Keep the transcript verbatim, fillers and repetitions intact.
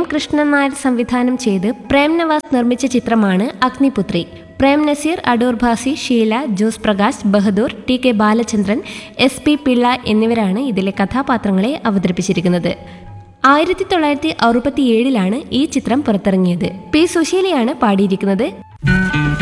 കൃഷ്ണൻ നായർ സംവിധാനം ചെയ്ത് പ്രേം നവാസ് നിർമ്മിച്ച ചിത്രമാണ് Agniputhri. Prem Naseer, Adoor Bhasi, Sheela, Jose Prakash, Bahadur, T K Balachandran, S P Pillai എന്നിവരാണ് ഇതിലെ കഥാപാത്രങ്ങളെ അവതരിപ്പിച്ചിരിക്കുന്നത്. ആയിരത്തി തൊള്ളായിരത്തി അറുപത്തിയേഴിലാണ് ഈ ചിത്രം പുറത്തിറങ്ങിയത്. പി സുശീലയാണ് പാടിയിരിക്കുന്നത്.